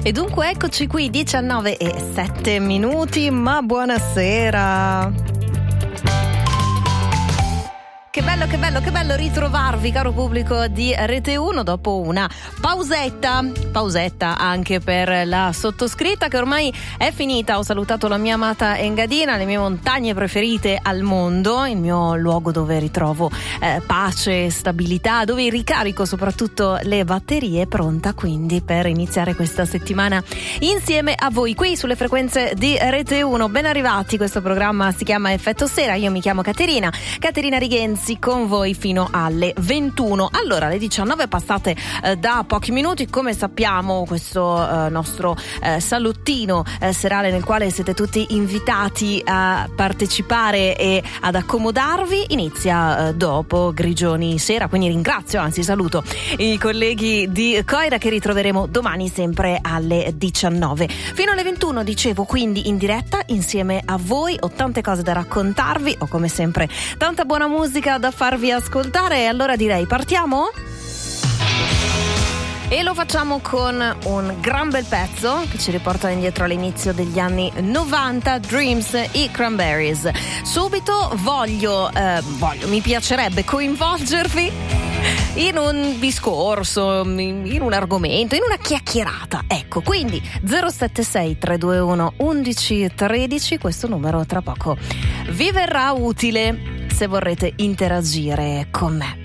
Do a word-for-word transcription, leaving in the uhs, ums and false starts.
E dunque eccoci qui, diciannove e sette minuti, ma buonasera. Che bello, che bello, che bello ritrovarvi, caro pubblico di Rete uno, dopo una pausetta, pausetta anche per la sottoscritta che ormai è finita. Ho salutato la mia amata Engadina, le mie montagne preferite al mondo, il mio luogo dove ritrovo eh, pace, stabilità, dove ricarico soprattutto le batterie, pronta quindi per iniziare questa settimana insieme a voi qui sulle frequenze di Rete uno. Ben arrivati, questo programma si chiama Effetto Sera, io mi chiamo Caterina, Caterina Righenzi, con voi fino alle ventuno. Allora, le diciannove passate eh, da pochi minuti, come sappiamo questo eh, nostro eh, salottino eh, serale nel quale siete tutti invitati a partecipare e ad accomodarvi inizia eh, dopo Grigioni Sera, quindi ringrazio, anzi saluto i colleghi di Coira che ritroveremo domani sempre alle diciannove fino alle ventuno, dicevo, quindi in diretta insieme a voi. Ho tante cose da raccontarvi, ho come sempre tanta buona musica da farvi ascoltare, allora direi partiamo? E lo facciamo con un gran bel pezzo che ci riporta indietro all'inizio degli anni novanta, Dreams, i Cranberries. Subito voglio, eh, voglio, mi piacerebbe coinvolgervi in un discorso, in un argomento, in una chiacchierata. Ecco, quindi zero sette sei tre due uno undici tredici, questo numero tra poco vi verrà utile se vorrete interagire con me.